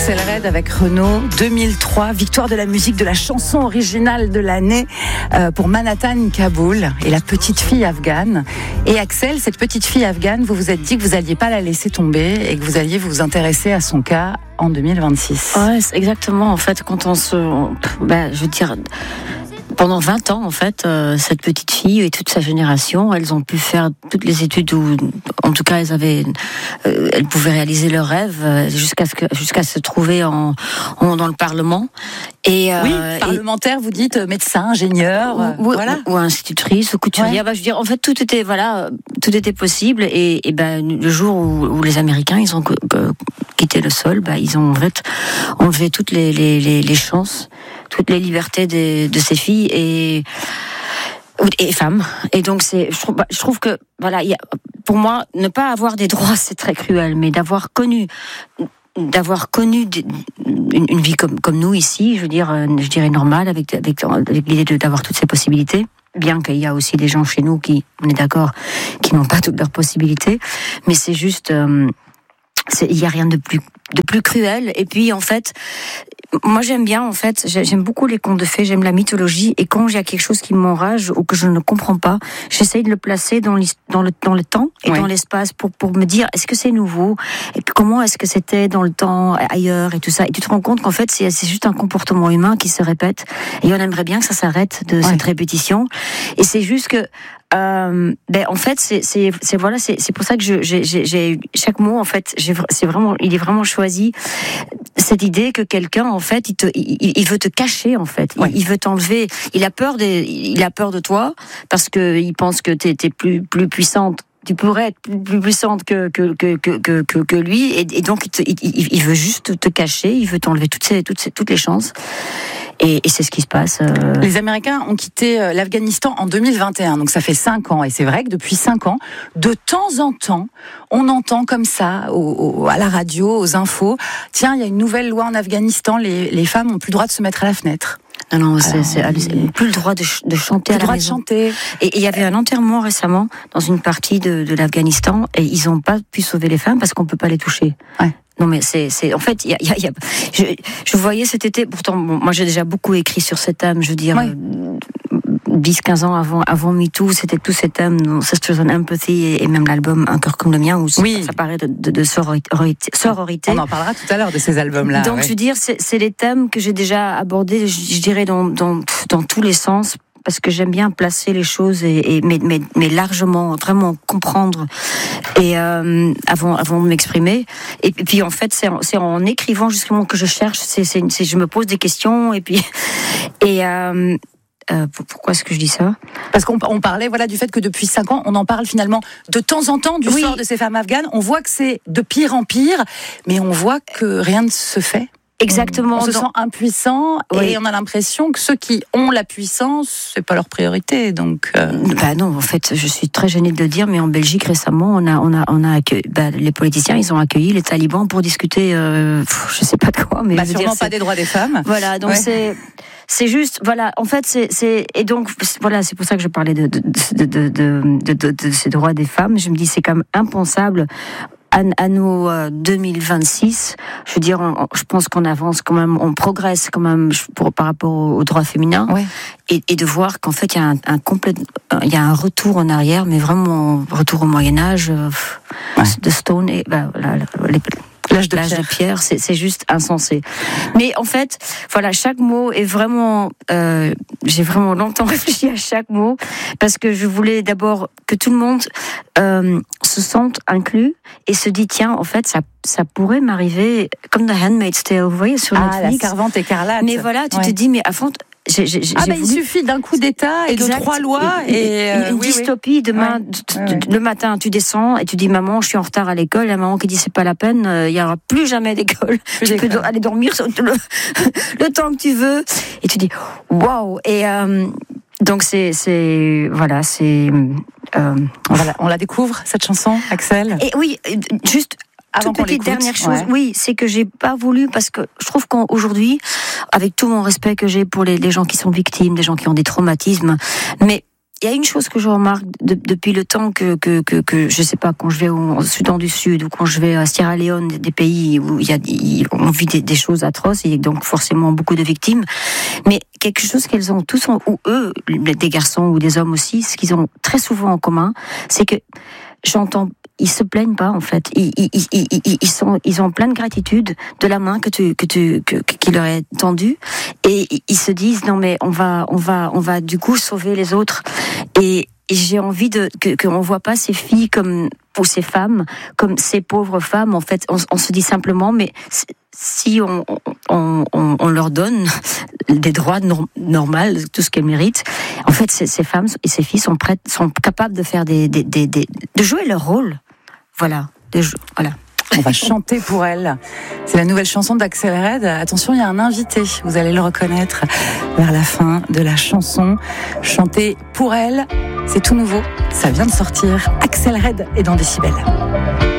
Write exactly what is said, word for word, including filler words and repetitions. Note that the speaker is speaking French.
Axel Red avec Renaud, deux mille trois, victoire de la musique, de la chanson originale de l'année euh, pour Manhattan Kaboul et la petite fille afghane. Et Axel, cette petite fille afghane, vous vous êtes dit que vous n'alliez pas la laisser tomber et que vous alliez vous intéresser à son cas en deux mille vingt-six. Ouais, c'est exactement. En fait, quand on se, on, ben, je veux dire. Pendant vingt ans, en fait, euh, cette petite fille et toute sa génération, elles ont pu faire toutes les études où, en tout cas, elles avaient, euh, elles pouvaient réaliser leurs rêves euh, jusqu'à ce que, jusqu'à se trouver en, en dans le Parlement. Et oui, euh, parlementaire, et, vous dites médecin, ingénieur, euh, ou, voilà, ou, ou institutrice, ou couturière. Ouais. Bah, je veux dire, en fait, tout était, voilà, tout était possible. Et, et ben, le jour où, où les Américains, ils ont euh, quitté le sol, bah, ils ont en fait enlevé toutes les, les, les, les chances, toutes les libertés de, de ces filles et et femmes. Et donc c'est, je trouve, je trouve que voilà, il y a, pour moi, ne pas avoir des droits, c'est très cruel, mais d'avoir connu, d'avoir connu des, une, une vie comme comme nous ici, je veux dire, je dirais normale, avec avec, avec l'idée de, d'avoir toutes ces possibilités. Bien qu'il y a aussi des gens chez nous qui, on est d'accord, qui n'ont pas toutes leurs possibilités, mais c'est juste, euh, c'est, il y a rien de plus de plus cruel. Et puis en fait, moi j'aime bien en fait, j'aime beaucoup les contes de fées, j'aime la mythologie, et quand il y a quelque chose qui m'enrage ou que je ne comprends pas, j'essaye de le placer dans, dans, le, dans le temps et oui. dans l'espace pour, pour me dire est-ce que c'est nouveau, et puis comment est-ce que c'était dans le temps ailleurs et tout ça, et tu te rends compte qu'en fait c'est, c'est juste un comportement humain qui se répète et on aimerait bien que ça s'arrête de ouais. cette répétition. Et c'est juste que Euh, ben en fait c'est c'est c'est voilà c'est c'est pour ça que je j'ai j'ai, j'ai chaque mot en fait j'ai c'est vraiment il est vraiment choisi cette idée que quelqu'un en fait il te il, il veut te cacher en fait ouais. il, il veut t'enlever, il a peur des il a peur de toi parce que il pense que t'es t'es plus plus puissante, tu pourrais être plus, plus puissante que que que que que, que lui, et, et donc il, te, il, il veut juste te cacher, il veut t'enlever toutes ces toutes ces toutes les chances. Et, et c'est ce qui se passe. Euh... Les Américains ont quitté l'Afghanistan en deux mille vingt et un, donc ça fait cinq ans. Et c'est vrai que depuis cinq ans, de temps en temps, on entend comme ça, au, au, à la radio, aux infos, tiens, il y a une nouvelle loi en Afghanistan, les, les femmes n'ont plus le droit de se mettre à la fenêtre. Non, non, c'est, c'est, c'est plus le droit de, ch- de chanter à la droit maison. de chanter. Et il y avait un enterrement récemment dans une partie de, de l'Afghanistan, et ils n'ont pas pu sauver les femmes parce qu'on peut pas les toucher. Ouais. Non mais c'est c'est en fait il y a il y a, y a je, je voyais cet été, pourtant bon, moi j'ai déjà beaucoup écrit sur cet thème, je veux dire ouais. dix quinze ans avant avant MeToo, c'était tous ces thèmes, Sisters and Empathy, et, et même l'album Un cœur comme le mien où oui. ça paraît de, de, de sororité, sororité. On en parlera tout à l'heure de ces albums là. Donc ouais. je veux dire c'est c'est les thèmes que j'ai déjà abordés, je, je dirais dans dans dans tous les sens, parce que j'aime bien placer les choses et, et mais, mais mais largement vraiment comprendre et euh, avant avant de m'exprimer. Et puis en fait c'est en, c'est en écrivant justement que je cherche, c'est, c'est c'est je me pose des questions et puis et euh, Euh, pourquoi est-ce que je dis ça ? Parce qu'on on parlait voilà du fait que depuis cinq ans, on en parle finalement de temps en temps du oui. sort de ces femmes afghanes. On voit que c'est de pire en pire, mais on voit que rien ne se fait. Exactement. On se sent impuissant oui. et on a l'impression que ceux qui ont la puissance, c'est pas leur priorité. Donc, euh... bah non, en fait, je suis très gênée de le dire, mais en Belgique récemment, on a, on a, on a accueilli, bah, les politiciens, ils ont accueilli les talibans pour discuter, euh, je sais pas de quoi, mais bah, je veux sûrement dire, pas c'est... des droits des femmes. Voilà, donc ouais. c'est. C'est juste, voilà, en fait, c'est, c'est, et donc, voilà, c'est pour ça que je parlais de, de, de, de, de, de, de, de ces droits des femmes. Je me dis, c'est quand même impensable. À, à nos euh, deux mille vingt-six, je veux dire, on, je pense qu'on avance quand même, on progresse quand même pour, par rapport aux, aux droits féminins, ouais. et, et de voir qu'en fait, il y a un, un complet, il y a un retour en arrière, mais vraiment retour au Moyen Âge, euh, ouais. de Stone et ben, la, la, les, L'âge de, L'âge de pierre, c'est, c'est juste insensé. Mais en fait, voilà, chaque mot est vraiment. Euh, j'ai vraiment longtemps réfléchi à chaque mot parce que je voulais d'abord que tout le monde euh, se sente inclus et se dit tiens, en fait, ça, ça pourrait m'arriver comme The Handmaid's Tale, vous voyez sur ah, Netflix. La Servante écarlate. Mais voilà, tu ouais. te dis mais à fond. J'ai, j'ai, j'ai ah bah voulu... il suffit d'un coup d'État et exact. de trois lois et une, une oui, dystopie. Oui. Demain, ouais. Ouais, ouais. le matin, tu descends et tu dis maman, je suis en retard à l'école. La maman qui dit c'est pas la peine, il euh, y aura plus jamais d'école. Plus tu d'école. peux aller dormir le, le temps que tu veux. Et tu dis waouh. Et euh, donc c'est c'est voilà c'est euh, on, la, on la découvre cette chanson, Axel. Et oui, juste. Avant Toute petite dernière chose, ouais. oui, c'est que j'ai pas voulu, parce que je trouve qu'aujourd'hui, avec tout mon respect que j'ai pour les, les gens qui sont victimes, des gens qui ont des traumatismes, mais il y a une chose que je remarque de, depuis le temps que, que, que, que, je sais pas, quand je vais au Soudan du Sud ou quand je vais à Sierra Leone, des, des pays où il y a, ils, on vit des, des choses atroces et donc forcément beaucoup de victimes. Mais quelque chose qu'elles ont tous, en, ou eux, des garçons ou des hommes aussi, ce qu'ils ont très souvent en commun, c'est que j'entends, ils se plaignent pas en fait. Ils, ils, ils, ils, ils sont, ils ont plein de gratitude de la main que tu, que tu, que, qui leur est tendue, et ils se disent non mais on va, on va, on va du coup sauver les autres. Et, et j'ai envie de que qu'on voit pas ces filles comme ou ces femmes comme ces pauvres femmes. En fait, on, on se dit simplement mais si on, on, on, on leur donne des droits norm- normaux, tout ce qu'elles méritent, en fait, ces, ces femmes et ces filles sont prêtes, sont capables de faire des, des, des, des de jouer leur rôle. Voilà, des jeux, voilà. On va chanter pour elle. C'est la nouvelle chanson d'Axel Red. Attention, il y a un invité, vous allez le reconnaître vers la fin de la chanson. Chanter pour elle, c'est tout nouveau, ça vient de sortir. Axel Red est dans Décibel.